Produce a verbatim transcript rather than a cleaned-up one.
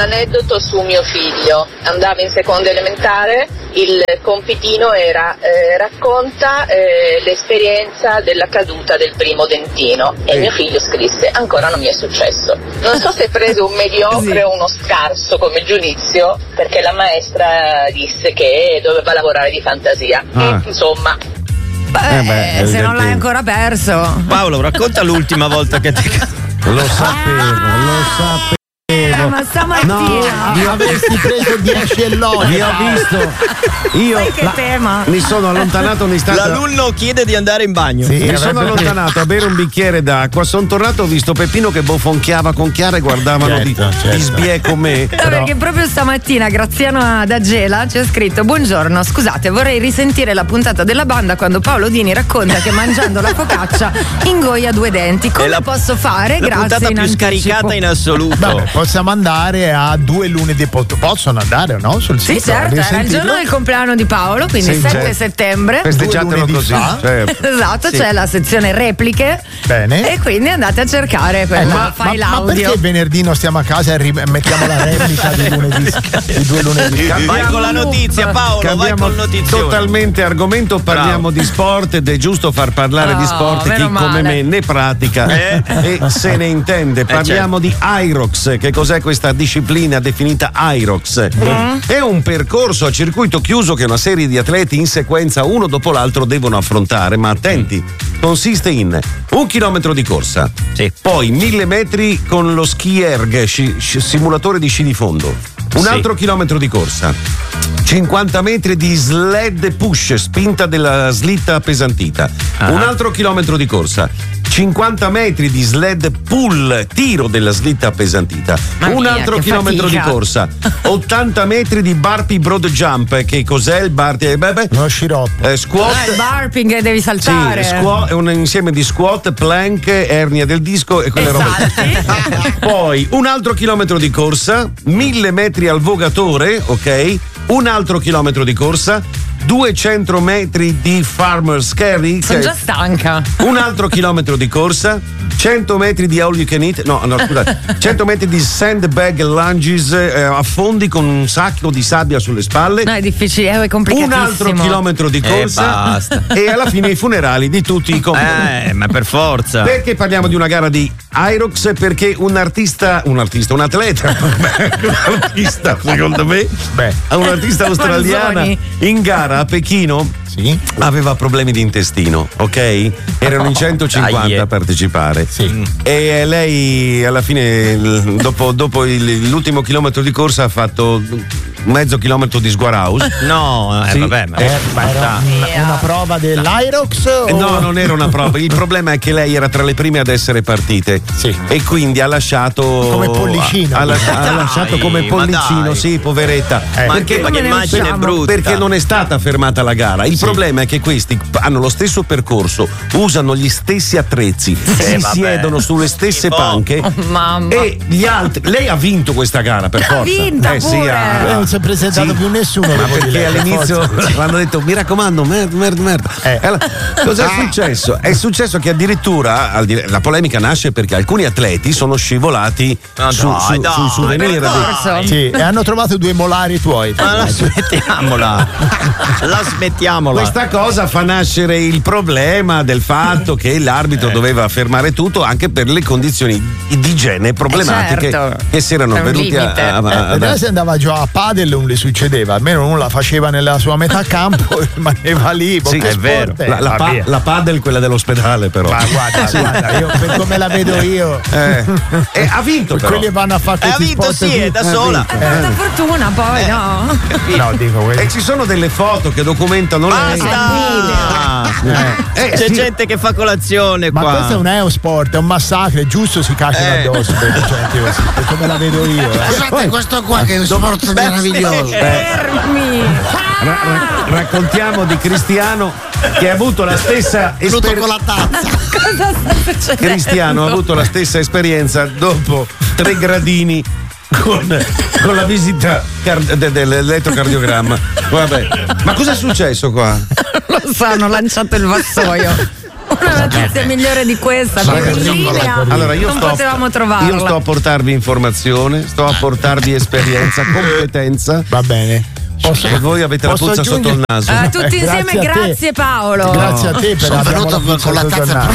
aneddoto su mio figlio. Andava in seconda elementare, il compitino era eh, racconta eh, l'esperienza della caduta del primo dentino e mio figlio scrisse: ancora non mi è successo. Non so se prese un mediocre sì. o uno scarso come giudizio, perché la maestra disse che doveva lavorare di fantasia. Ah. Insomma. Beh, eh beh, se non l'hai ancora perso. Paolo, racconta l'ultima volta che ti... Lo sapevo, lo sapevo. Eh, ma stamattina no, vi avresti preso dieci elloni. Vi ho visto. Io sai che la, tema? mi sono allontanato un istante. L'alunno chiede di andare in bagno. Sì, mi sono allontanato a bere un bicchiere d'acqua. Sono tornato, ho visto Peppino che bofonchiava con Chiara e guardavano certo, di, certo. di sbieco me. No, perché proprio stamattina Graziano da Gela ci ha scritto: buongiorno, scusate, vorrei risentire la puntata della banda quando Paolo Dini racconta che mangiando la focaccia ingoia due denti. Come la, posso fare? La Grazie. puntata in più anticipo. Scaricata in assoluto. Vabbè, possiamo andare a due lunedì. Possono andare o no? Sul sì, sito? certo, era il giorno del compleanno di Paolo, quindi sì, sette settembre. Festeggiatelo così. Certo. Esatto, sì. C'è la sezione repliche. Bene. E quindi andate a cercare quella eh, ma, file ma, audio. Ma perché venerdì non stiamo a casa e ri- mettiamo la replica di lunedì? Di due lunedì. Vai con la notizia, Paolo. Cambiamo vai con notizione. Totalmente argomento, parliamo Bravo. di sport ed è giusto far parlare oh, di sport chi male. come me ne pratica eh? e se ne intende. Parliamo eh, certo. di Hyrox. Che cos'è questa disciplina definita Hyrox? Mm. È un percorso a circuito chiuso che una serie di atleti in sequenza uno dopo l'altro devono affrontare, ma attenti, consiste in un chilometro di corsa, sì. poi mille metri con lo ski erg, sci, sci, simulatore di sci di fondo, un sì. altro chilometro di corsa, cinquanta metri di sled push, spinta della slitta appesantita, uh-huh. un altro chilometro di corsa, cinquanta metri di sled pull, tiro della slitta appesantita, Mamma un mia, altro chilometro fatica. di corsa, ottanta metri di burpee broad jump. Che cos'è il burpee? Beh, beh, Uno sciroppo. Eh, squat. Ah, il burping devi saltare. Sì, squat, è un insieme di squat, plank, ernia del disco e quelle esatto. robe. Poi un altro chilometro di corsa, mille metri al vogatore, ok? Un altro chilometro di corsa, duecento metri di farmer's carry. Sono già stanca. Un altro chilometro di corsa, cento metri di all you can eat. No, no, scusate. cento metri di sandbag lunges eh, affondi con un sacco di sabbia sulle spalle. No, è difficile, è complicatissimo. Un altro chilometro di corsa. E basta. E alla fine i funerali di tutti i compagni. Eh, ma per forza. Perché parliamo di una gara di Hyrox? Perché un artista, un artista, un atleta, un artista, secondo me, beh, un artista australiana in gara a Pechino sì. aveva problemi di intestino, ok? Erano in centocinquanta Dai. a partecipare. Sì. E lei alla fine, dopo, dopo il, l'ultimo chilometro di corsa, ha fatto mezzo chilometro di sguaraus. No, eh, sì. vabbè, ma, eh, ma era una, una prova dell'Hyrox? O... No, non era una prova. Il problema è che lei era tra le prime ad essere partite. Sì. E quindi ha lasciato. Come pollicino. Ha, lascia, ha lasciato come pollicino, sì, poveretta. Eh. Ma perché, che, ma che immagine perché, brutta. perché non è stata fermata la gara. Il sì. problema è che questi hanno lo stesso percorso, usano gli stessi attrezzi, sì, si vabbè. siedono sulle stesse Schifo. panche. Oh, mamma. E gli altri. Lei ha vinto questa gara per forza. Ha vinta eh, pure. sì, ha, Eh, non si è presentato sì. più nessuno. Ma perché all'inizio hanno detto mi raccomando, merda, merda, merda. Eh. Allora, cosa è successo? È successo che addirittura al di- la polemica nasce perché alcuni atleti sono scivolati No, su, dai, su, dai, sui souvenir. dai. di- Sì, e hanno trovato due molari tuoi. Ma la smettiamola. La smettiamola. Questa cosa fa nascere il problema del fatto che l'arbitro Eh. doveva fermare tutto anche per le condizioni di igiene problematiche Eh, certo. che si erano È un venute a, limite. a, a- E a- lei se andava giù a padel non le succedeva, almeno non la faceva nella sua metà campo e rimaneva lì. Sì, che è sport vero. è? La, la, Va pa- via. la padel, quella dell'ospedale, però. Ma guarda, guarda, io per come la vedo io. Eh. E ha vinto, però. Quelli vanno a fare Eh, ha questi vinto, sport sì, qui. è da sola. È tanta fortuna poi, no? No, dico quelli. E ci sono delle foto che documentano lei. Basta! Eh, C'è sì. gente che fa colazione Ma qua. questo non è un sport, è un massacro, è giusto si cacciano Eh. addosso per gente così, per come la vedo io. Eh. Guardate questo qua che è un sport meraviglioso. Fermi! Ra- ra- raccontiamo di Cristiano che ha avuto la stessa Venuto con esperienza. la tazza. Cosa sta succedendo? Cristiano ha avuto la stessa esperienza dopo tre gradini con, con la visita car- de- dell'elettrocardiogramma. Vabbè, ma cosa è successo qua? Lo so, hanno lanciato il vassoio. Una notizia migliore di questa, Ma più in linea. Allora, io non sto, potevamo trovarla. Io sto a portarvi informazione, sto a portarvi esperienza, competenza. Va bene. Posso, e voi avete la puzza sotto il naso. Uh, tutti insieme, grazie, grazie Paolo. Grazie a te per sono venuto con la tazza